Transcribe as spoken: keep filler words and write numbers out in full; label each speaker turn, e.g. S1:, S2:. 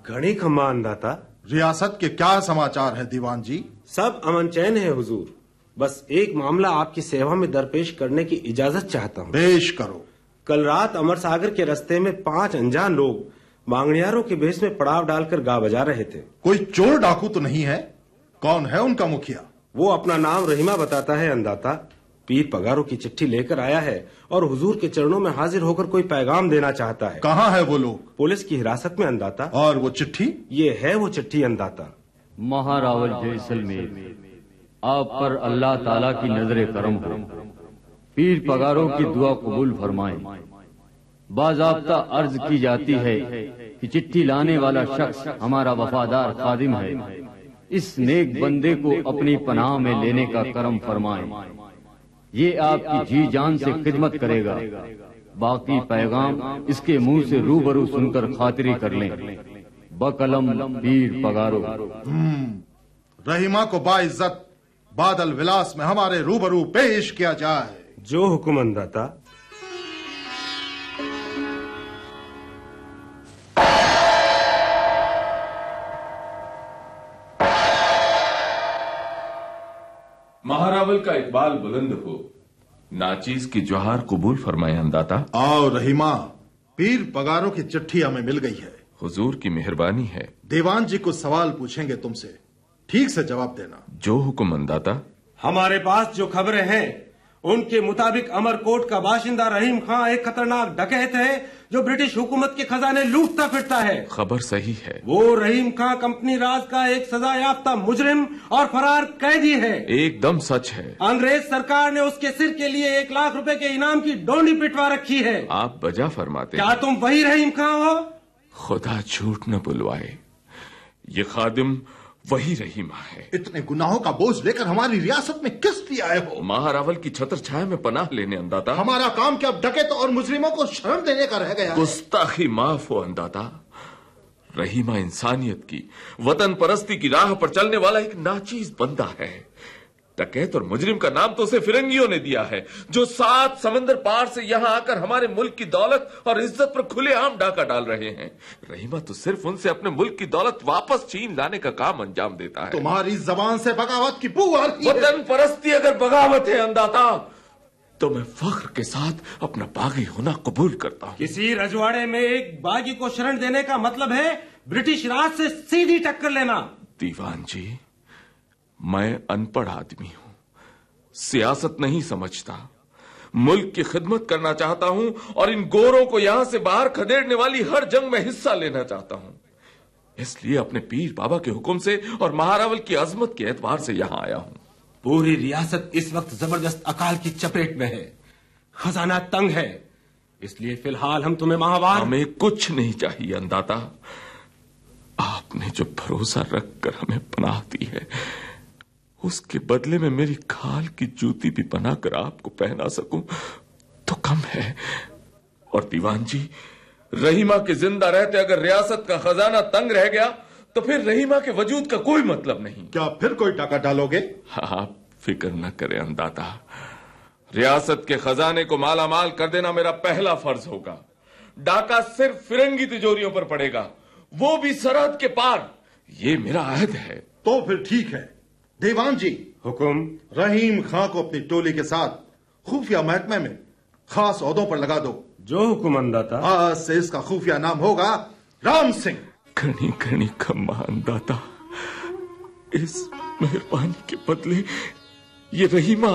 S1: घड़ी खम्मा अंदाता।
S2: रियासत के क्या समाचार है दीवान जी?
S1: सब अमन चैन है हुजूर। बस एक मामला आपकी सेवा में दरपेश करने की इजाजत चाहता हूँ।
S2: पेश करो।
S1: कल रात अमर सागर के रास्ते में पांच अनजान लोग बांगड़ियारों के भेष में पड़ाव डालकर गा बजा रहे थे।
S2: कोई चोर डाकू तो नहीं है? कौन है उनका मुखिया?
S1: वो अपना नाम रहीमा बताता है अंदाता। पीर पगारों की चिट्ठी लेकर आया है और हुजूर के चरणों में हाजिर होकर कोई पैगाम देना चाहता है।
S2: कहाँ है वो लोग?
S1: पुलिस की हिरासत में अंदाता।
S2: और वो चिट्ठी?
S1: ये है वो चिट्ठी अंदाता।
S3: महारावल जैसलमेर, आप पर अल्लाह ताला की नजरे करम हो। पीर पगारों की दुआ कबूल फरमाएं। बाज़ाब्ता अर्ज की जाती है कि चिट्ठी लाने वाला शख्स हमारा वफादार खादिम है। इस नेक बंदे को अपनी पनाह में लेने का करम फरमाएं। ये आपकी जी जान से खिदमत करेगा। बाकी पैगाम इसके मुंह से रूबरू सुनकर खातिरी कर लें। बकलम पीर पगारो।
S2: रहीमा को बाइज्जत बादल विलास में हमारे रूबरू पेश किया जाए।
S1: जो हुक्म अंदाता।
S4: महारावल का इकबाल बुलंद हो। नाचीज की जोहार कबूल फरमाए अंदाता।
S2: आओ रहीमा, पीर पगारों की चिट्ठी हमें मिल गई है।
S4: हुजूर की मेहरबानी है।
S2: दीवान जी कुछ सवाल पूछेंगे तुमसे, ठीक से जवाब देना।
S4: जो हुक्म अंदाता।
S1: हमारे पास जो खबरें हैं उनके मुताबिक अमरकोट का बाशिंदा रहीम खां एक खतरनाक डकैत है जो ब्रिटिश हुकूमत के खजाने लूटता फिरता है।
S4: खबर सही है।
S1: वो रहीम खां कंपनी राज का एक सजा याफ्ता मुजरिम और फरार कैदी है।
S4: एकदम सच है।
S1: अंग्रेज सरकार ने उसके सिर के लिए एक लाख रुपए के इनाम की डोंडी पिटवा रखी है।
S4: आप बजा फरमाते।
S1: क्या तुम वही रहीम खां हो?
S4: खुदा झूठ न बुलवाए, ये खादिम वही रहीमा है।
S2: इतने गुनाहों का बोझ लेकर हमारी रियासत में किस लिए आए हो?
S4: महारावल की छत्र छाया में पनाह लेने अंदाता।
S2: हमारा काम क्या डकैत और मुजरिमों को शर्म देने का रह गया?
S4: गुस्ताखी माफ हो अंदाता। रहीमा इंसानियत की, वतन परस्ती की राह पर चलने वाला एक नाचीज बंदा है। डकैत और मुजरिम का नाम तो उसे फिरंगियों ने दिया है, जो सात समंदर पार से यहां आकर हमारे मुल्क की दौलत और इज्जत पर खुलेआम डाका डाल रहे हैं। रहीमा तो सिर्फ उनसे अपने मुल्क की दौलत वापस छीन लाने का काम अंजाम देता है।
S2: तुम्हारी जबान से बगावत की बू आ रही है।
S4: वतन परस्ती अगर बगावत है अंदाता, तो मैं फख्र के साथ अपना बागी होना कबूल करता हूँ।
S1: किसी रजवाड़े में एक बागी को शरण देने का मतलब है ब्रिटिश राज से सीधी टक्कर लेना।
S4: दीवान जी, मैं अनपढ़ आदमी हूं, सियासत नहीं समझता, मुल्क की खिदमत करना चाहता हूं और इन गोरों को यहां से बाहर खदेड़ने वाली हर जंग में हिस्सा लेना चाहता हूं। इसलिए अपने पीर बाबा के हुक्म से और महारावल की अजमत के एतबार से यहां आया हूं।
S1: पूरी रियासत इस वक्त जबरदस्त अकाल की चपेट में है, खजाना तंग है, इसलिए फिलहाल हम तुम्हें माहवार।
S4: हमें कुछ नहीं चाहिए अंदाता। आपने जो भरोसा रखकर हमें पनाह दी है, उसके बदले में मेरी खाल की जूती भी बनाकर आपको पहना सकूं तो कम है। और दीवान जी, रहीमा के जिंदा रहते अगर रियासत का खजाना तंग रह गया तो फिर रहीमा के वजूद का कोई मतलब नहीं।
S2: क्या फिर कोई टाका डालोगे?
S4: आप फिक्र न करें अंदाता, रियासत के खजाने को माला माल कर देना मेरा पहला फर्ज होगा। डाका सिर्फ फिरंगी तिजोरियों पर पड़ेगा, वो भी सरहद के पार। ये मेरा अहद है।
S2: तो फिर ठीक है। दीवान जी,
S1: हुकुम।
S2: रहीम खां को अपनी टोली के साथ खुफिया महकमे में खास ओहदों पर लगा दो।
S1: जो हुकुम अंदाता।
S2: आज से इसका खुफिया नाम होगा राम सिंह।
S4: घनी घनी खम्मा अंदाता, इस मेहरबानी के बदले ये रहीमा